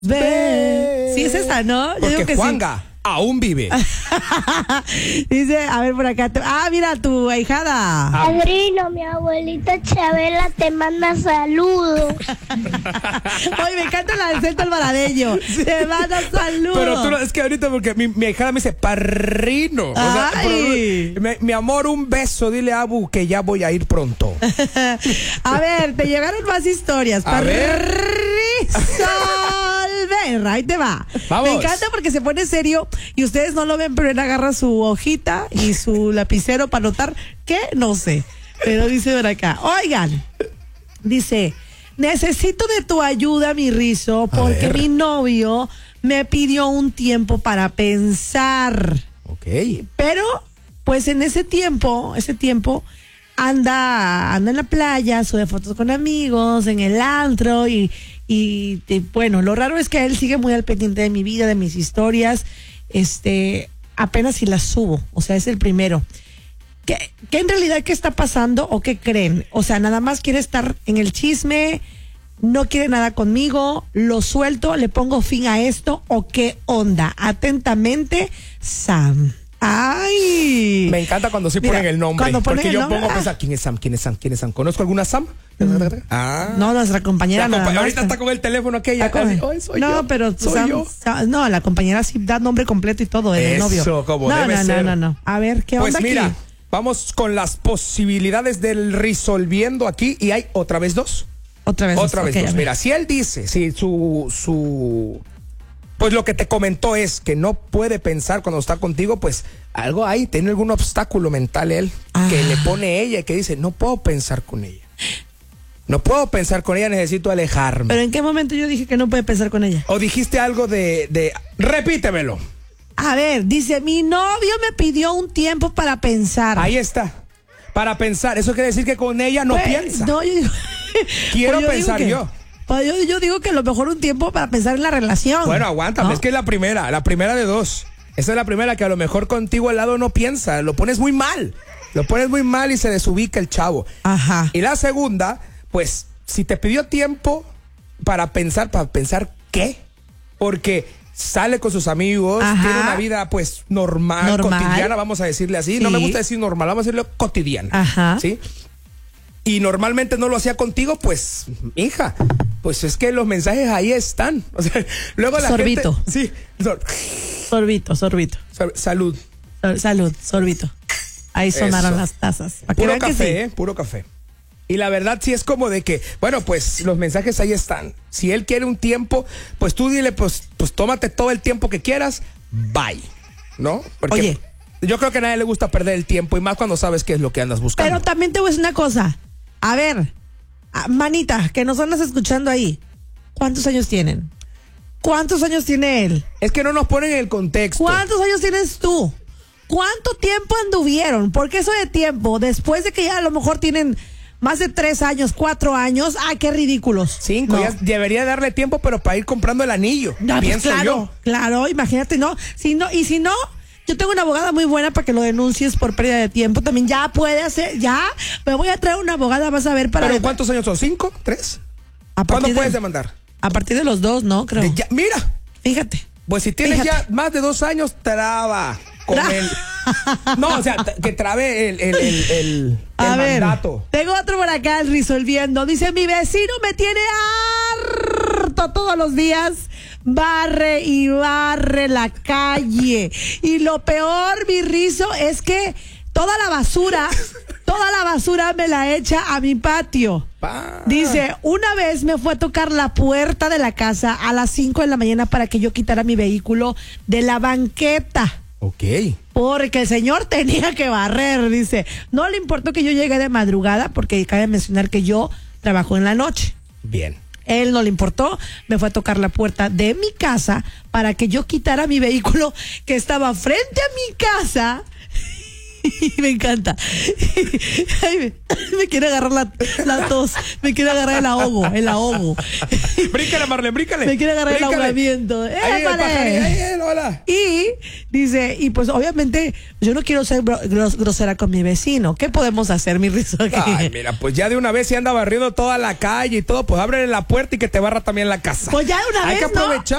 Ve. Sí, es esa, ¿no? Yo digo Porque que Juanga sí. aún vive. Dice, a ver por acá. Mira, tu ahijada. Padrino, mi abuelita Chabela te manda saludos. Oye, me encanta el acento alvaradeño. Te manda saludos. Pero tú no, es que ahorita porque mi ahijada me dice parrino. O sea, Ay. mi amor, un beso, dile a Abu que ya voy a ir pronto. A ver, te llegaron más historias. A ver. Resolver, ahí te va. Vamos. Me encanta porque se pone serio y ustedes no lo ven, pero él agarra su hojita y su lapicero para anotar que no sé. Pero dice por acá, oigan, dice, necesito de tu ayuda, mi Rizo, porque mi novio me pidió un tiempo para pensar. Ok. Pero, pues en ese tiempo anda en la playa, sube fotos con amigos, en el antro y bueno, lo raro es que él sigue muy al pendiente de mi vida, de mis historias, apenas si las subo, o sea, es el primero. ¿Qué en realidad qué está pasando o qué creen? O sea, nada más quiere estar en el chisme, no quiere nada conmigo, lo suelto, le pongo fin a esto o qué onda. Atentamente, Sam. ¡Ay! Me encanta cuando sí Mira, ponen el nombre. cuando ponen Porque el yo nombre, pongo a pensar, ¿quién es Sam? ¿Quién es Sam? ¿Quién es Sam? ¿Conozco alguna Sam? No, nuestra compañera nada más. Ahorita está con el teléfono aquella. Está con- Soy no, yo. pero soy yo. no, la compañera sí da nombre completo y todo, el novio. Eso, como no, debe no, ser. no. A ver, ¿qué onda Pues mira, aquí? vamos con las posibilidades del resolviendo aquí y hay otra vez dos. Otra vez Ok, dos. Mira, si él dice, si pues lo que te comentó es que no puede pensar cuando está contigo, pues algo hay, tiene algún obstáculo mental él que le pone ella y que dice, no puedo pensar con ella. No puedo pensar con ella, necesito alejarme. Pero ¿en qué momento yo dije que no puede pensar con ella? O dijiste algo repítemelo. A ver, dice, mi novio me pidió un tiempo para pensar. Ahí está. Para pensar, eso quiere decir que con ella no Pues, piensa. No, yo digo, Quiero pues pensar digo yo. Pues yo digo que a lo mejor un tiempo para pensar en la relación. Bueno, aguántame, ¿no? es que es la primera de dos. Esa es la primera que a lo mejor contigo al lado no piensa, lo pones muy mal. Lo pones muy mal y se desubica el chavo. Ajá. Y la segunda, pues, si te pidió tiempo ¿para pensar qué? Porque sale con sus amigos, Ajá. tiene una vida pues normal, cotidiana, vamos a decirle así. Sí. No me gusta decir normal, vamos a decirlo cotidiana. Ajá. ¿Sí? Y normalmente no lo hacía contigo, pues, hija, pues es que los mensajes ahí están. O sea, luego la Sorbito. gente... Sí. Sorbito. Salud. Salud, sorbito. Ahí sonaron Eso. las tazas. Para que Puro vean que café, sí. puro café. Y la verdad sí es como de que, bueno, pues los mensajes ahí están. Si él quiere un tiempo, pues tú dile, pues tómate todo el tiempo que quieras, bye. ¿No? Porque Oye. yo creo que a nadie le gusta perder el tiempo y más cuando sabes qué es lo que andas buscando. Pero también te voy a decir una cosa. A ver, manita, que nos andas escuchando ahí. ¿Cuántos años tienen? ¿Cuántos años tiene él? Es que no nos ponen en el contexto. ¿Cuántos años tienes tú? ¿Cuánto tiempo anduvieron? Porque eso de tiempo, después de que ya a lo mejor tienen más de 3 años, 4 años, ¡ay, qué ridículos! 5, No. ya debería darle tiempo, pero para ir comprando el anillo. No, pues pienso claro, yo. claro, imagínate, ¿no? Si no, yo tengo una abogada muy buena para que lo denuncies por pérdida de tiempo. También ya puede hacer, ya, me voy a traer una abogada, vas a ver para... ¿Pero cuántos años son? ¿5? ¿3? A ¿Cuándo partir puedes de- demandar? A partir de los 2, ¿no? Creo. Mira, Fíjate. pues si tienes Fíjate. ya más de 2 años, traba con él. No, o sea, que trabe el A ver, mandato. tengo otro por acá resolviendo. Dice, mi vecino me tiene harto todos los días. Barre y barre la calle. Y lo peor, mi Rizo, es que toda la basura me la echa a mi patio. Dice, una vez me fue a tocar la puerta de la casa a las 5 de la mañana para que yo quitara mi vehículo de la banqueta. Ok. Porque el señor tenía que barrer, dice. No le importó que yo llegue de madrugada, porque cabe mencionar que yo trabajo en la noche. Bien. Él no le importó, me fue a tocar la puerta de mi casa para que yo quitara mi vehículo que estaba frente a mi casa Me encanta. Ay, me quiere agarrar la tos. Me quiere agarrar el ahogo. Bríncale, Marlene, bríncale. Me quiere agarrar el ahogamiento. Ahí, hola. Y dice, y pues obviamente yo no quiero ser grosera con mi vecino. ¿Qué podemos hacer, mi Rizo? Ay, mira, pues ya de una vez si anda barriendo toda la calle y todo, pues ábrele la puerta y que te barra también la casa. Pues ya de una Hay vez, que aprovechar. ¿no?